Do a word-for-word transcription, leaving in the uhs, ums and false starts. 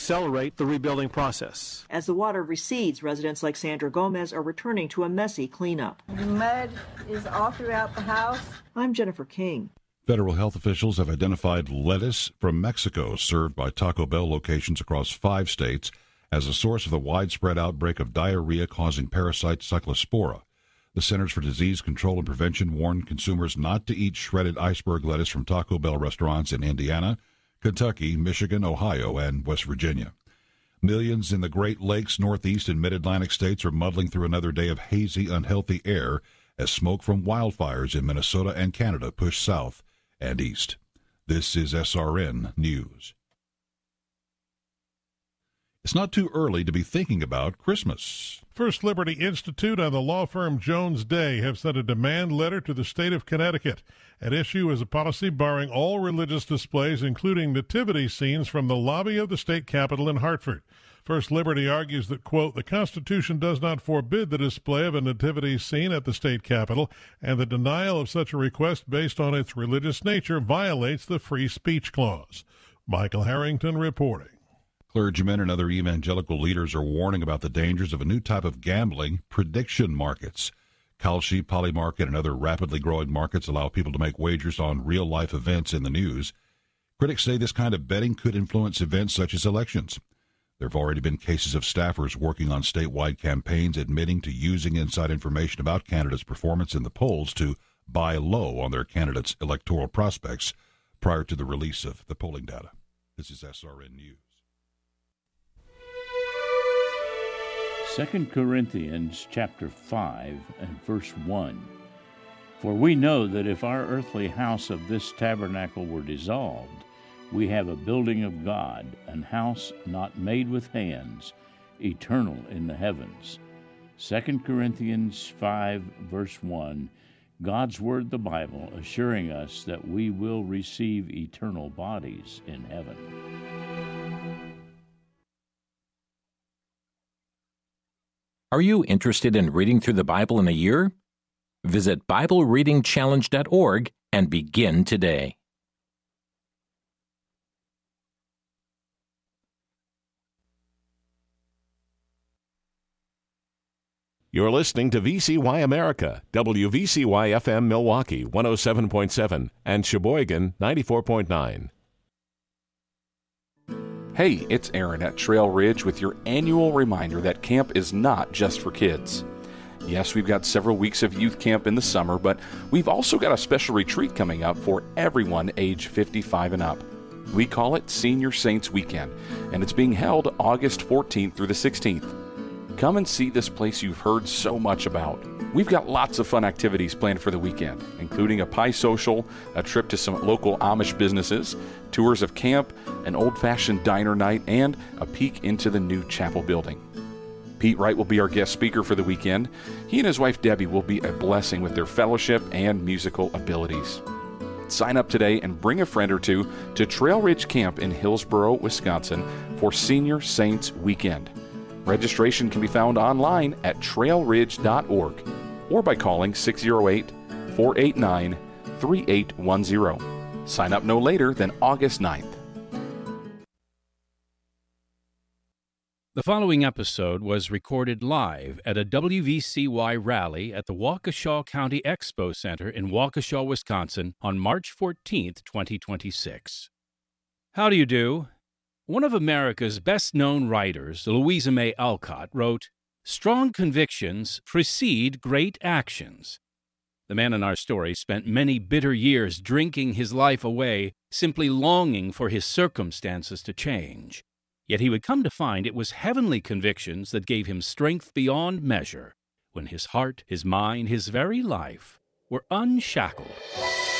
accelerate the rebuilding process. As the water recedes, residents like Sandra Gomez are returning to a messy cleanup. The mud is all throughout the house. I'm Jennifer King. Federal health officials have identified lettuce from Mexico served by Taco Bell locations across five states as a source of the widespread outbreak of diarrhea causing parasite Cyclospora. The Centers for Disease Control and Prevention warned consumers not to eat shredded iceberg lettuce from Taco Bell restaurants in Indiana, Kentucky, Michigan, Ohio, and West Virginia. Millions in the Great Lakes, Northeast, and Mid-Atlantic states are muddling through another day of hazy, unhealthy air as smoke from wildfires in Minnesota and Canada push south and east. This is S R N News. It's not too early to be thinking about Christmas. First Liberty Institute and the law firm Jones Day have sent a demand letter to the state of Connecticut. At issue is a policy barring all religious displays, including nativity scenes, from the lobby of the state capitol in Hartford. First Liberty argues that, quote, the Constitution does not forbid the display of a nativity scene at the state capitol, and the denial of such a request based on its religious nature violates the free speech clause. Michael Harrington reporting. Clergymen and other evangelical leaders are warning about the dangers of a new type of gambling, prediction markets. Kalshi, Polymarket, and other rapidly growing markets allow people to make wagers on real-life events in the news. Critics say this kind of betting could influence events such as elections. There have already been cases of staffers working on statewide campaigns admitting to using inside information about candidates' performance in the polls to buy low on their candidates' electoral prospects prior to the release of the polling data. This is S R N News. Second Corinthians chapter five and verse one. For we know that if our earthly house of this tabernacle were dissolved, we have a building of God, an house not made with hands, eternal in the heavens. Second Corinthians five verse one, God's Word, the Bible, assuring us that we will receive eternal bodies in heaven. Are you interested in reading through the Bible in a year? Visit Bible Reading Challenge dot org and begin today. You're listening to V C Y America, W V C Y F M Milwaukee one oh seven point seven and Sheboygan ninety-four point nine. Hey, it's Aaron at Trail Ridge with your annual reminder that camp is not just for kids. Yes, we've got several weeks of youth camp in the summer, but we've also got a special retreat coming up for everyone age fifty-five and up. We call it Senior Saints Weekend, and it's being held August fourteenth through the sixteenth. Come and see this place you've heard so much about. We've got lots of fun activities planned for the weekend, including a pie social, a trip to some local Amish businesses, tours of camp, an old-fashioned diner night, and a peek into the new chapel building. Pete Wright will be our guest speaker for the weekend. He and his wife Debbie will be a blessing with their fellowship and musical abilities. Sign up today and bring a friend or two to Trail Ridge Camp in Hillsboro, Wisconsin for Senior Saints Weekend. Registration can be found online at trail ridge dot org or by calling six oh eight, four eight nine, three eight one zero. Sign up no later than August ninth. The following episode was recorded live at a W V C Y rally at the Waukesha County Expo Center in Waukesha, Wisconsin on March fourteenth, twenty twenty-six. How do you do? One of America's best-known writers, Louisa May Alcott, wrote, "Strong convictions precede great actions." The man in our story spent many bitter years drinking his life away, simply longing for his circumstances to change. Yet he would come to find it was heavenly convictions that gave him strength beyond measure when his heart, his mind, his very life were unshackled.